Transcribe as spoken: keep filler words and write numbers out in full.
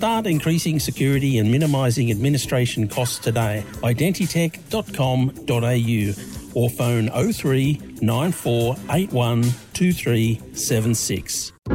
Start increasing security and minimising administration costs today. identitech dot com dot a u or phone oh three nine four eight one two three seven six.